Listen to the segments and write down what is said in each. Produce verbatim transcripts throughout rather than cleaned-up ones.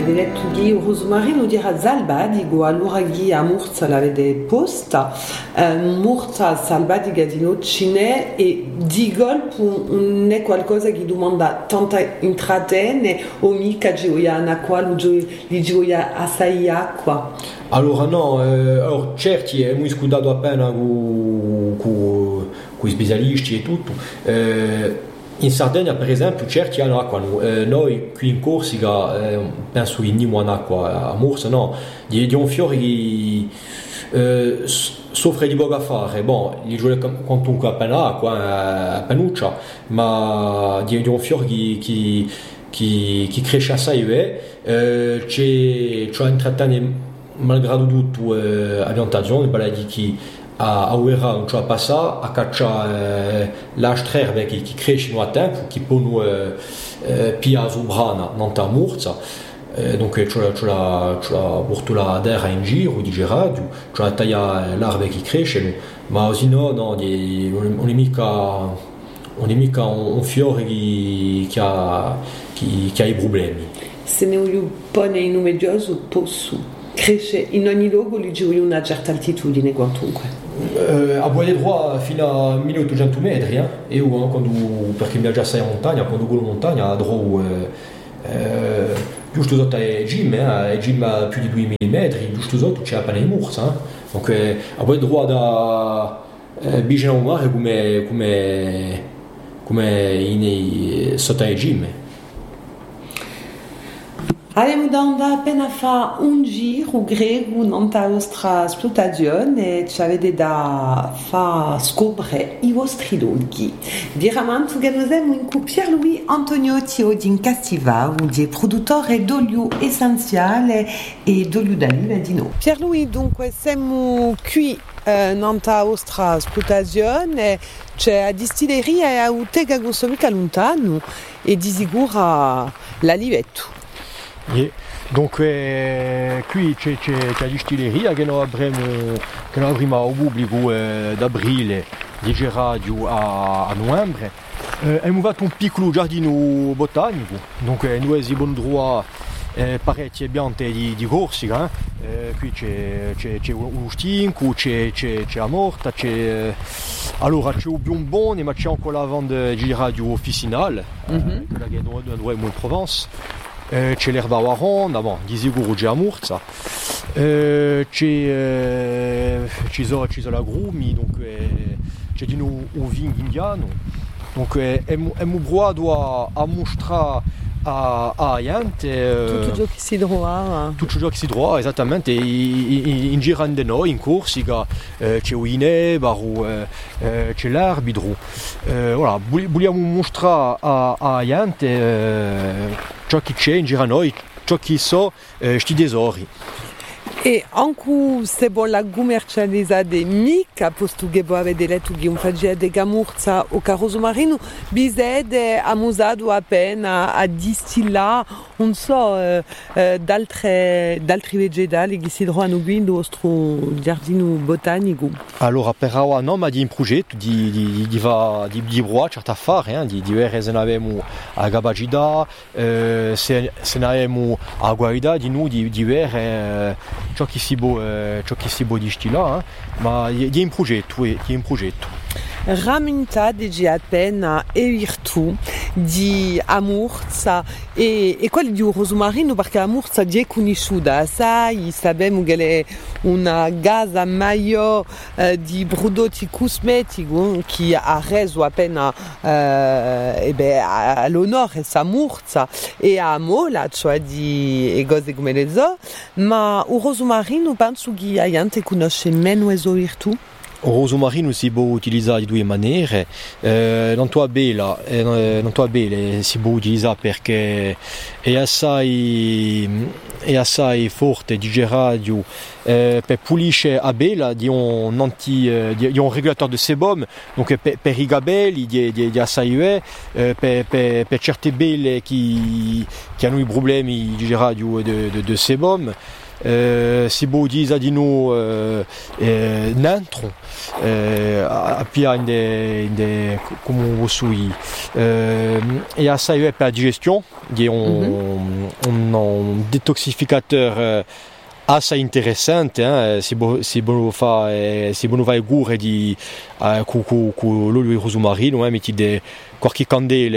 avete letto di Rosmarino di Salbadigo, allora che a Murza l'avete posta, eh, Murza Salbadiga di Nocine e di golp non è qualcosa che domanda tanta intratene o mica gioia una qual di gioia assai acqua. Allora no, eh, allora, certi abbiamo scudato appena con i specialisti e tutto. Eh, in Sardegna per esempio certi hanno acqua, eh, noi qui in Corsica eh, penso che non hanno acqua, a Mursa no, di, di un fiore che eh, soffre di poco a fare, bon, gli gioia comunque appena acqua, appenuccia, ma di, di un fiore che, che, che, che cresce assai bene, eh, c'è, c'è intrattenere malgrado tutto eh, a piantagione, di chi a a uera non c'è passa a caccia eh, l'astre che che cresce a tempo che può eh, eh, pia sobrana non ta Murza eh, donc c'è c'è la c'è la portola d'air in giro di geradio c'è la taglia l'arbre che cresce ma sino no di on è mica on è mica un fiore che che ha che, che ha i problemi se ne un po' nei numerosi posso cresce in ogni luogo li gioia una certa altitudine quantunque. Uh, a buone droit fino a milleottocento metri eh? E io quando perché mi ha già sei in montagna quando go in montagna adro eh, eh, giusto sotto è gym eh? È gym a più di duemila metri giusto sotto c'è appena in Mursa eh? Donc eh, a buone droit da eh, vicino al mare come come come in sotto ai gym. Abbiamo da appena fa un giro grego nella vostra esplotazione e ci avete da fa scoprire i vostri luoghi. Diramante che noi siamo in Pierluigi Antoniotti di Castiva, che è produttore d'olio essenziale e d'olio d'oliva di noi. Pierluigi, dunque siamo qui eh, nella vostra esplotazione, c'è a distilleria e a Utega Gossovica lontano e di sicuro l'alivetto. Yeah. Donc eh, qui c'è, c'è, c'è la distilleria che noi avremo che noi avremo al pubblico eh, d'aprile di gennaio a, a novembre eh, abbiamo fatto un piccolo giardino botanico donc eh, noi siamo in droit eh, parecchie piante di, di Corsica eh. Eh, qui c'è, c'è, c'è lo stinco, c'è, c'è, c'è la morta c'è, eh, allora c'è il biombone ma c'è anche la vente di radio officinale mm-hmm. eh, quella che noi abbiamo in Provence. Euh, c'è l'erba waron, bon, di sicuro c'è la Murza, euh, c'è, euh, c'è, c'è la grumi, donc eh, c'è di nuovo un vino indiano, donc eh, abbiamo provato a, a mostrare a, a gente eh, tutto ciò che si trova tutto ciò che si trova esattamente in, in, in girando noi in Corsica eh, c'è l'inebaro eh, eh, c'è l'arbitro eh, voilà, vogliamo mostrare a, a gente eh, ciò che c'è in giro a noi ciò che so eh, sti tesori. E anche se vuole commercializzare mica, posto che voi avete letto che un fagia di Gamurza o Caroso Marino, bisogna amusato appena a distillare, non so, eh, eh, d'altre, d'altri vegetali che si trovano qui nel nostro giardino botanico. Allora, per ora no, ma di un progetto di, di, di, va, di, di provare certo a fare, eh, di, di vedere se ne abbiamo a Gabagida, eh, se, se ne abbiamo a Guarida, di noi, di, di vedere eh, ciò che si può eh, ciò che si può distillare, eh? Ma è un progetto, è un progetto. Rammentate di appena e virtù di Amurza e, e quelli di Rosmarino perché Amurza è conosciuta assai, sappiamo che è una casa maggiore eh, di prodotti cosmetici che ha reso appena eh, e beh, all'onore Amurza e a Mola, cioè di cose come le so, ma il Rosmarino penso che la gente conosce meno le sue virtù. Il rosmarino si può utilizzare di due maniere, eh, non tua bella, eh, non tua bella si può utilizzare perché è assai, è assai forte di radio eh, per pulisce la bella di un, anti, eh, di, di un regolatore di sebum, donc per, per i gabelli di, di, di assai eh, per, per, per certe belle che, che hanno i problemi di radio di, di, di sebum. eh, si bo di adino eh, eh, nentro eh, a pia in de, in de come vous sui eh, et à ça il per digestion di on, mm-hmm. on, on détoxificateur eh, assez intéressante, hein, si bon si bon fa si bon va goure di uh, cu cu cu l'olio di rosmarino, hein, metti de qualche candele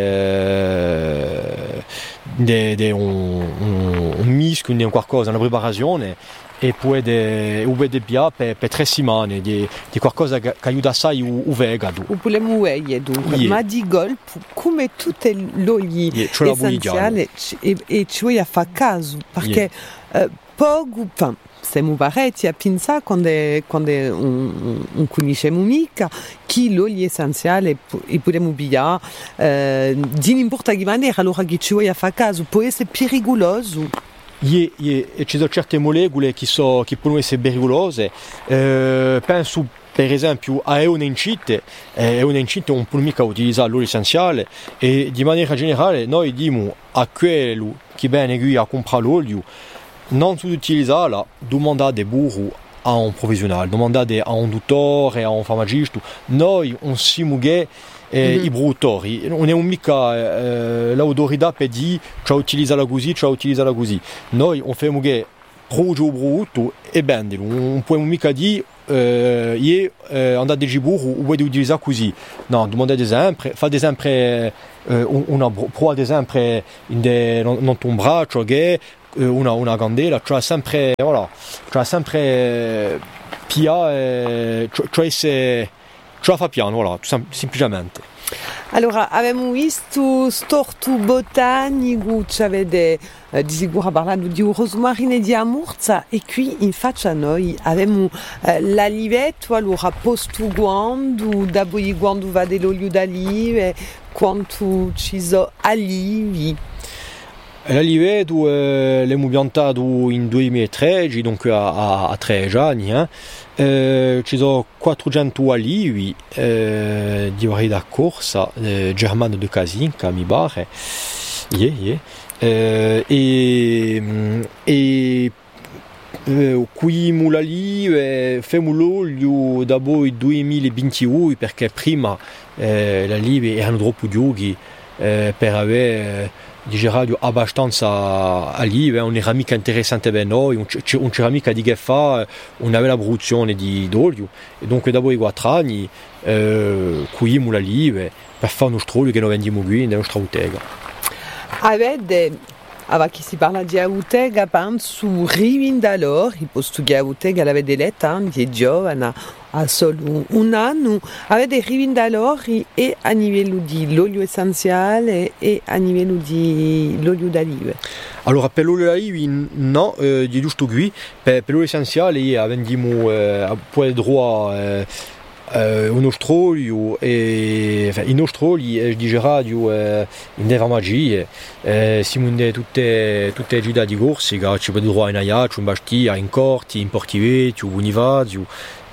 de de un un, un mischio un qualcosa una preparazione e poi de ube de bia per per tre settimane di di qualcosa che aiuta assai u, u vegano. U volemo ueie dunque, yeah. Ma di golp come tutte l'olio yeah, essenziale e e ci a fa caso perché yeah. uh, poco, enfin, siamo parecchi a pensare quando, quando un, un conosciamo mica che l'olio essenziale e possiamo pigliare eh, di n'importa che maniera, allora che ci vuoi fare caso, può essere pericoloso. Yeah, yeah. E ci sono certe molecole che, so, che possono essere pericolose, eh, penso per esempio a eonencite, eh, eonencite non può mica utilizzare l'olio essenziale e di maniera generale noi diciamo a quello che viene qui a comprare l'olio non utilizzarla, domandate burro a un provvisionale, domandate a un dottore, a un farmacista. Noi non siamo che eh, mm-hmm. i bruttori, non è un mica eh, l'autorità per dire ciò utilizzala così, ciò utilizzala così. Noi non facciamo che produce il brutto e vendilo, non possiamo mica dire eh, io eh, andate di burro o vuoi utilizzare così. No, domandate sempre, fate sempre eh, una prova ad esempio non ton braccio che una, una candela, cioè sempre, voilà, cioè sempre pia, eh, cioè se, cioè fa piano, voilà, sem- semplicemente. Allora, abbiamo visto storto botanico, c'avete eh, di sicuro parlato di rosmarino e di amurza e qui in faccia noi abbiamo eh, l'alivetto, allora posto quando, da poi quando va dell'olio d'olive, quanto ci sono alivi. L'oliveto eh, l'abbiamo piantato in duemilatredici, dunque a, a, a tredici anni. Eh. Eh, ci sono quattrocento alivi eh, di varietà corsa, eh, Germano de Casinca, mi pare. Yeah, yeah. Eh, e e eh, qui l'olive facciamo l'olio da poi duemilaventidue perché prima eh, le olive erano troppo giughi eh, per avere di geradio abbastanza alive, eh, una mica interessante per noi, non c'era mica di che fa, non aveva la produzione di d'olio e dunque dopo i quattro anni eh, cuoiamo l'olive per fare uno olio che noi vendiamo qui nella nostra bottega. Avete, allora che si parla di bottega, penso rivindalor, il posto che la bottega l'avete letta, di giovane, a solo un anno, avete rivindalori e a livello di l'olio essenziale e a livello di l'olio d'olive. Allora per l'olio d'olive no, eh, di giusto qui, per, per l'olio essenziale vendiamo eh, poi droit eh, eh, un nostro olio e enfin, i nostri oli di geradio eh, in delle farmacie eh, siamo in tutte tutte le città di Corsica, ci può droit in Ajaccio, in Bastia, in Corti, in Portivetto, Bonifacio,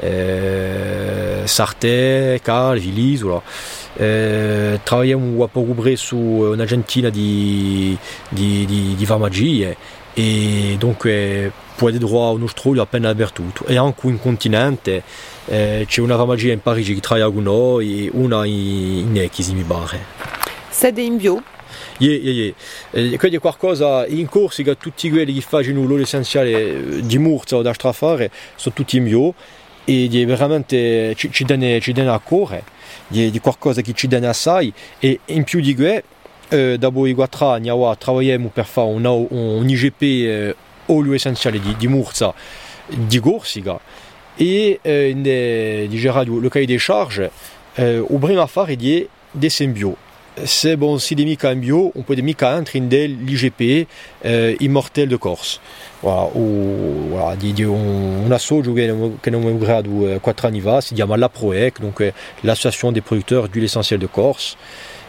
eh, Sartè, Calvi, l'Isola. Eh, lavoriamo a poco presso un'agentina di, di, di, di farmacie e dunque può avere droit a un nostro olio appena aperto e anche in continente eh, c'è una farmacia in Parigi che lavora con noi e una in, in Echisi mi pare. Siete in bio? Yeah, yeah, yeah. Eh, quindi qualcosa in Corsica tutti quelli che fanno l'olio essenziale di Murcia o da Strafare sono tutti in bio e di veramente ci, ci danno ci danno a cuore di, di qualcosa che ci danno assai e in più di questo eh, dopo i quattro anni lavoriamo per fare un, un I G P eh, olio essenziale di, di Murcia di Corsica e eh, de, di Geradio le cahier des charges eh, o prima a fare di dessin bio. Se bon si des mica in bio, on peut des mica entrer in l'I G P eh, Immortel de Corse. Voilà, o, voilà, di, di un, un associo che, che non è grado eh, quattro anni fa, si chiama l'A P R O E C, donc eh, l'Association des producteurs d'huile essentielle de Corse.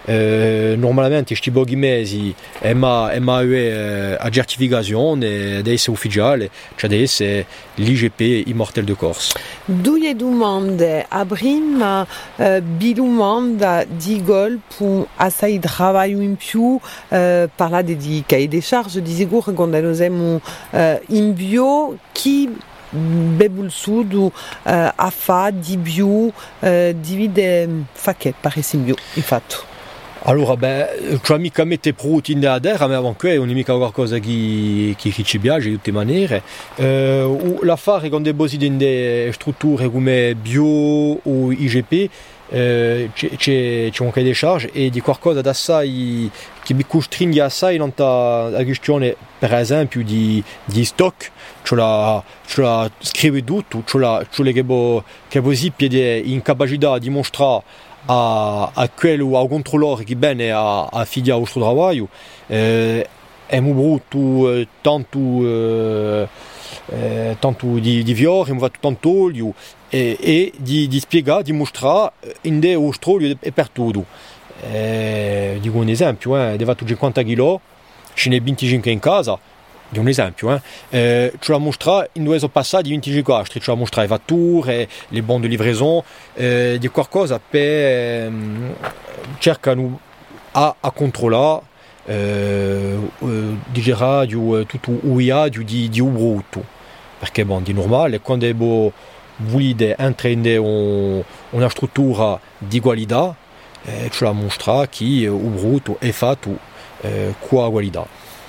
eh, normalmente questi pochi mesi è ma è ma eh, a certificazione ed è ufficiale, cioè ad essere l'I G P Immortel de Corse. Due domande. Abrim uh, bilumanda di golp assai trabalho in più uh, parlare di cahier des charges di sicuro quando noi siamo uh, in bio chi bebul sud uh, a fa di bio uh, divide fa che pare in bio infatti. Allora, beh, cioè mica mette proteine a terra, ma anche non è mica qualcosa che, che, che ci piace di tutte le maniere. Eh, l'affare con dei delle strutture come bio o I G P, eh, c'è, c'è, c'è un cahier des charges e di qualcosa d'assai che mi costringe assai nella la gestione, per esempio, di, di stock. Ce la, ce la scrive tutto, ce la, ce la che bo, che così piede in capacità di mostrare a, a quello ao controllore che bene a, a figlia al suo lavoro eh, è molto brutto eh, tanto eh, eh, tanto di, di viore va tanto olio e, e di, di spiegare di mostrare in de olio è per tutto eh, dico un esempio eh, deve cinquanta chili ce n'è venticinque in casa di un esempio, eh. Eh, ce la mostra in due passati di venticinque astri, ce la mostra le fatture, le bons de livraison, eh, di qualcosa per eh, cercano a, a controllare eh, eh, di radio tutto U I A di, di brutto, perché bon, di normale quando è bo volete entrare in una struttura di qualità, eh, ce la mostra che il brutto è fatto eh, con la qualità.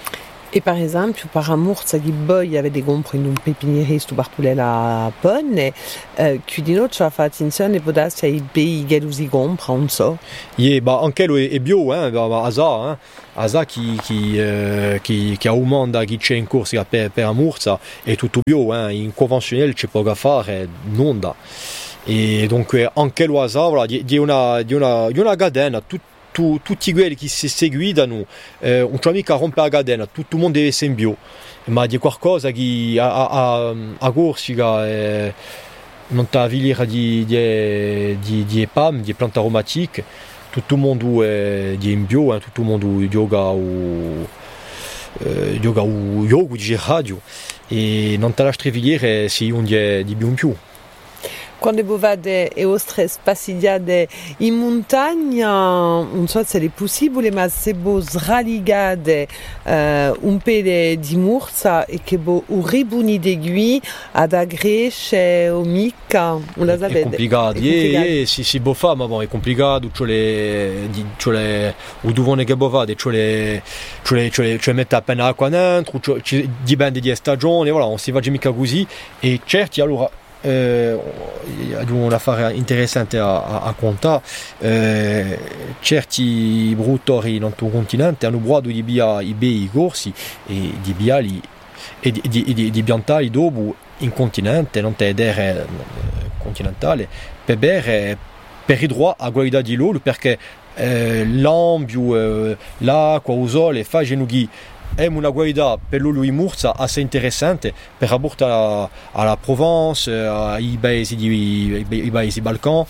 E per esempio, per Amurza di Boy avete comprato in un pepinierista Bartolella Ponne, eh, quindi non ci fa attenzione, può darsi ai bei che si compra, non so. Yeah, bah, anche lui è bio, eh, bah, Asa, eh. Asa che, che, che, che aumenta chi c'è in corsa per, per Amurza è tutto bio, eh. In convenzionale c'è poco a fare, non da. E dunque anche lui Asa, voilà, di, di, una, di, una, di una catena, tut, Tu, tutti quelli che si seguono eh, non c'è mica rompere la catena, tutto il mondo deve essere in bio, ma di qualcosa che a, a, a Corsica eh, non c'è filiera di, di, di, di P A M, di piante aromatiche, tutto il mondo è in bio, eh, tutto il mondo yoga o eh, yoga o yoga di radio e non c'è la filiera se non è di bio in più. Quando voi vade e vostre spaziate in montagna, non so se è possibile, ma se voi sraligate uh, un pelo di mursa e che voi ribunite qui ad agresce o mica, non la sapete? È complicato, è complicato. Yeah, yeah, si si può fare, ma bon, è complicato, c'ho le, c'ho le, o dovone che voi fate, c'ho le, c'ho le, c'ho le, c'ho le mette appena acqua dentro, dipende di stagione, voilà, non si va mica così, e certi allora, Eh, un affare interessante a, a, a contare eh, certi bruttori in tutto il continente hanno provato di via i bei corsi e di biali e di, di, di, di piantare dopo in continente non è terra continentale per bere per i droit a qualità di loro perché eh, l'ambio eh, l'acqua il sole fa genughi è una qualità per l'olio in Mursa assai interessante per rapportare alla Provence, ai paesi di ai paesi Balcani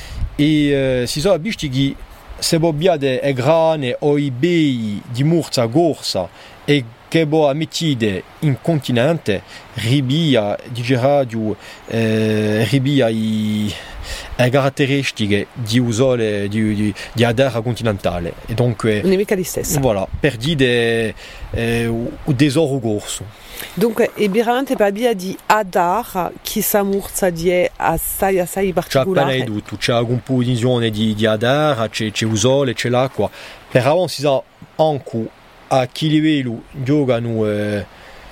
e eh, si sono visti che se abbiate e grane o i bei di Mursa Gorsa e che bo a mettide in continente ribia di radio eh, ribia i le caratteristiche di usole di, di, di adera continentale e dunque non è mica di stessa voilà per dire eh, un tesoro corso dunque è veramente per via di adar che sa murza di assai assai particolare c'è appena tutto c'è una composizione di, di adera c'è, c'è usole c'è l'acqua però si sa anche a che livello giocano eh,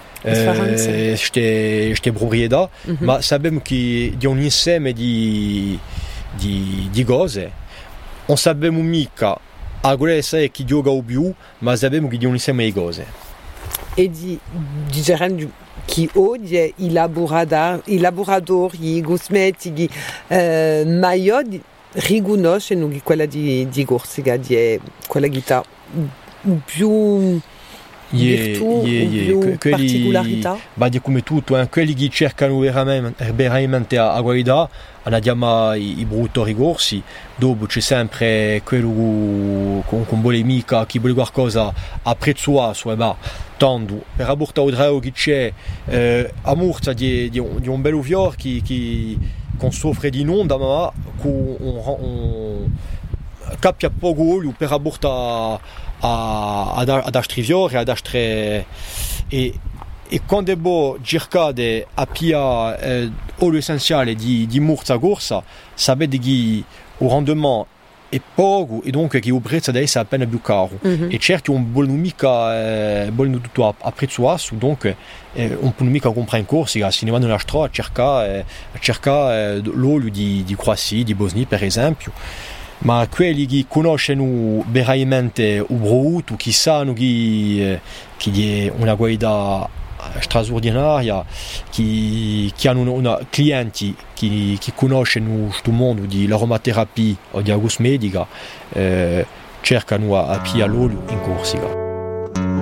queste eh, proprietà, mm-hmm. ma sappiamo che di un insieme di, di, di cose, non sappiamo mica a quello che gioca o più, ma sappiamo che di un insieme di cose. E di, di gerenti che oggi i laboratori, i laboratori, i cosmetici, eh, ma io riconoscono che quella di, di Corsica, di quella che sta più virtù più particolarità? Beh, come tutto, eh, quelli che cercano veramente, veramente a, a guardare, andiamo i, i brutti ricorsi, dopo c'è sempre quello con, con vuole mica, chi vuole qualcosa a prezzoso, e bah, tanto, per apportare il drago che c'è, eh, a Murcia di, di, di un bel fiore che, che, che soffre di inonda, ma con un capia poco olio per apportare ad altri fiori, ad altri e e quando è buono cercare a pia eh, olio essenziale di, di Murcia Corsa, sapete che il rendement è poco e donc che il prezzo deve essere appena più caro. Mm-hmm. E certo un buon mica eh, buon tutto a, a prezzo basso, donc eh, un po' mica comprare in Corsica, se ne vanno nella strada a cercare, eh, a cercare eh, l'olio di, di Croazie, di Bosnia per esempio. Ma quelli che conoscono veramente il brutto, che sanno che, che è una guida straordinaria, che, che hanno una, clienti che, che conoscono questo mondo dell'aromaterapia o di cosmetica, eh, cercano a pigliare l'olio in Corsica.